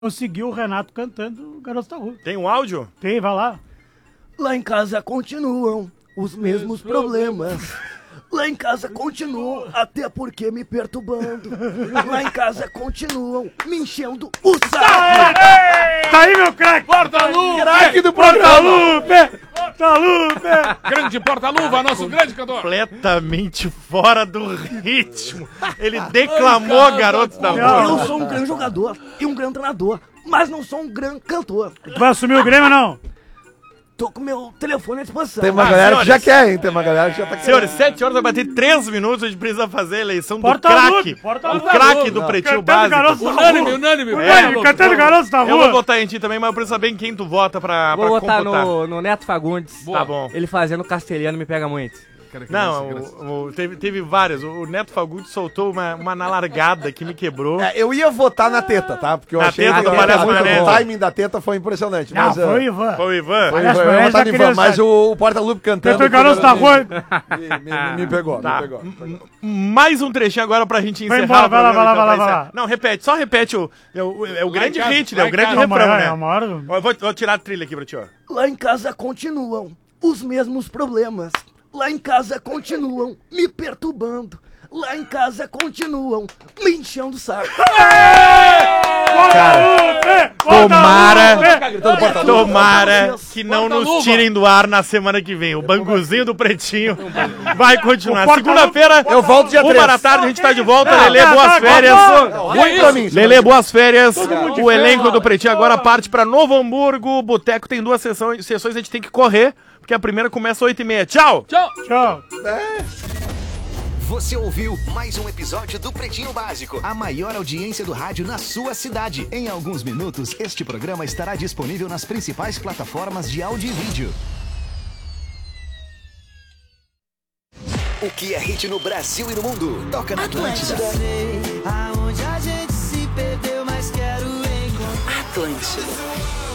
conseguiu o Renato cantando o Garoto da Rua. Tem um áudio? Tem, vai lá. Lá em casa continuam os mesmos problemas. Lá em casa continuam, até porque me perturbando. Lá em casa continuam me enchendo o saco. Tá aí, meu craque! Porta-luva! Craque do Porta-Lupe! Porta-Lupe! Grande Porta-luva, nosso grande cantor! Completamente fora do ritmo. Ele declamou Garotos da Rua. Eu sou um grande jogador e um grande treinador, mas não sou um grande cantor. Tu vai assumir o Grêmio ou não? Tô com meu telefone à disposição. Tem uma galera que já quer, hein? Tem uma galera que já tá querendo. Senhores, 7 horas vai bater 3 minutos, a gente precisa fazer a eleição do Porta-Lupe, craque. Porta-Lupe. O craque do Pretinho Básico. Unânime. Cantando Garotos da Eu vou Rua. votar em ti também, mas eu preciso saber em quem tu vota pra Vou votar computar. no Neto Fagundes. Tá bom. Ele fazendo castelhano me pega muito. Não, teve várias. O Neto Fagundes soltou uma na largada que me quebrou. Eu ia votar na teta, tá? Porque eu Na achei teta que do Palhaço muito Maionese. o timing da teta foi impressionante. Não, mas, foi o Ivan. Foi o Ivan? Foi, Palhaço eu ia Maionese votar da no Ivan, criança. mas o Porta-Lupe cantando... Cantou Garotos da Rua. Me pegou, Tá. me pegou. Mais um trechinho agora pra gente encerrar. embora, o programa, vai lá, então, vai pra lá. encerrar. Não, repete, só repete o grande casa, hit, lá né? O em grande casa. refrão, né? É o maior. Eu vou tirar a trilha aqui pra ti, ó. Lá em casa continuam os mesmos problemas. Lá em casa continuam me perturbando. Lá em casa continuam me enchendo o saco. Tomara que não nos tirem do ar na semana que vem. O banguzinho do Pretinho vai continuar. Segunda-feira, Eu volto dia 3. 1 da tarde, a gente tá de volta. Lelê, boas férias. Ruim pra mim. Lelê, boas férias. O elenco do Pretinho agora parte pra Novo Hamburgo. O Boteco tem 2 sessões, a gente tem que correr, porque a primeira começa às 8h30. Tchau! Tchau. Você ouviu mais um episódio do Pretinho Básico, a maior audiência do rádio na sua cidade. Em alguns minutos, este programa estará disponível nas principais plataformas de áudio e vídeo. O que é hit no Brasil e no mundo? Toca na Atlântida. Aonde a gente se perdeu, mas quero encontrar. Atlântida.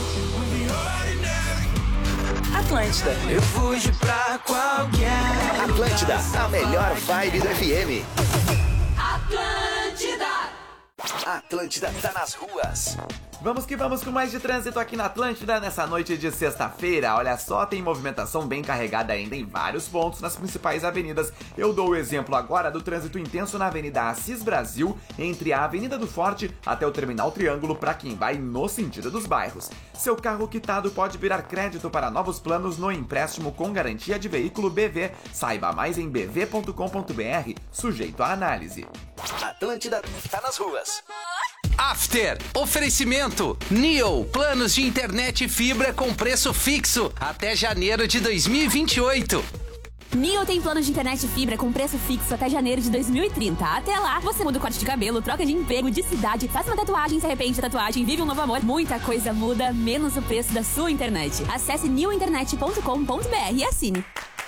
Atlântida. Eu fujo pra qualquer. Atlântida, a melhor vibe do FM. Atlântida. Atlântida tá nas ruas. Vamos que vamos com mais de trânsito aqui na Atlântida nessa noite de sexta-feira. Olha só, tem movimentação bem carregada ainda em vários pontos nas principais avenidas. Eu dou o exemplo agora do trânsito intenso na Avenida Assis Brasil, entre a Avenida do Forte até o Terminal Triângulo, para quem vai no sentido dos bairros. Seu carro quitado pode virar crédito para novos planos no empréstimo com garantia de veículo BV. Saiba mais em bv.com.br, sujeito à análise. Atlântida tá nas ruas. After, oferecimento Neo, planos de internet e fibra com preço fixo até janeiro de 2028. Neo tem planos de internet e fibra com preço fixo até janeiro de 2030. Até lá, você muda o corte de cabelo, troca de emprego, de cidade, faz uma tatuagem, se arrepende da tatuagem, vive um novo amor. Muita coisa muda, menos o preço da sua internet. Acesse neointernet.com.br e assine.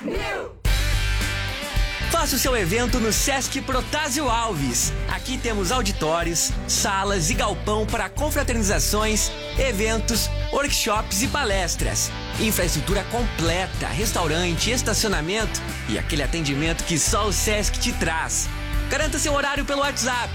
Faça o seu evento no Sesc Protásio Alves. Aqui temos auditórios, salas e galpão para confraternizações, eventos, workshops e palestras. Infraestrutura completa, restaurante, estacionamento e aquele atendimento que só o Sesc te traz. Garanta seu horário pelo WhatsApp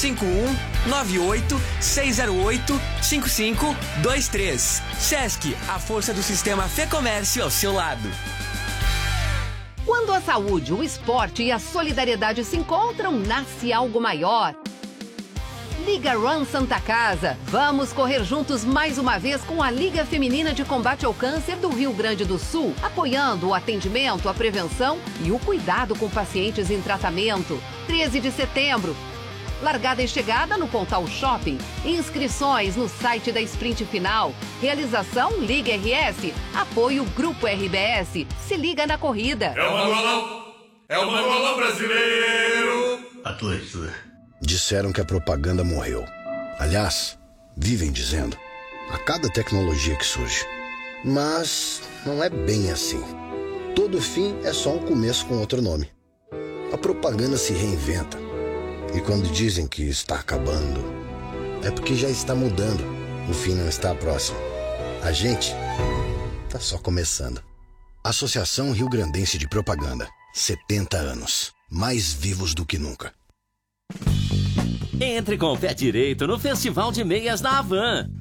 5198-608-5523. Sesc, a força do sistema Fê Comércio ao seu lado. Quando a saúde, o esporte e a solidariedade se encontram, nasce algo maior. Liga Run Santa Casa. Vamos correr juntos mais uma vez com a Liga Feminina de Combate ao Câncer do Rio Grande do Sul, apoiando o atendimento, a prevenção e o cuidado com pacientes em tratamento. 13 de setembro. Largada e chegada no Pontal Shopping. Inscrições no site da Sprint Final. Realização Liga RS. Apoio Grupo RBS. Se liga na corrida. É o Manualão. É o Manualão brasileiro. Atlântida. Disseram que a propaganda morreu. Aliás, vivem dizendo. A cada tecnologia que surge. Mas não é bem assim. Todo fim é só um começo com outro nome. A propaganda se reinventa. E quando dizem que está acabando, é porque já está mudando. O fim não está próximo. A gente está só começando. Associação Rio Grandense de Propaganda. 70 anos. Mais vivos do que nunca. Entre com o pé direito no Festival de Meias da Havan.